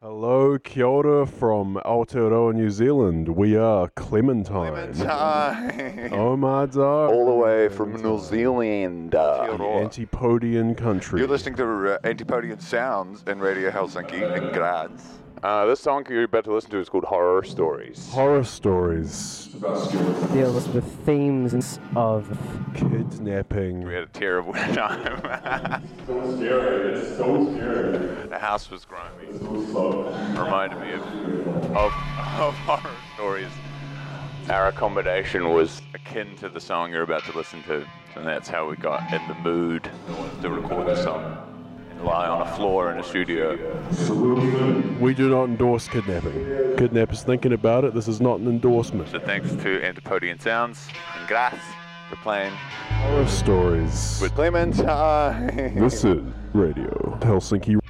Hello, kia ora from Aotearoa, New Zealand. We are Clementine. Oh my god. All the way from New Zealand. The Antipodian country. You're listening to Antipodian Sounds in Radio Helsinki in Graz. This song you're about to listen to is called Horror Stories. Horror stories. Deals with themes of Kidnapping. We had a terrible time. So scary, it's so scary. The house was grimy. It's so slow. Reminded me of Horror Stories. Our accommodation was akin to the song you're about to listen to, and that's how we got in the mood to record the song and lie on a floor in a studio. We do not endorse kidnapping. Kidnappers thinking about it, this is not an endorsement. So thanks to Antipodian Sounds and Graz for playing Horror stories. with Clementine. This is Radio Helsinki.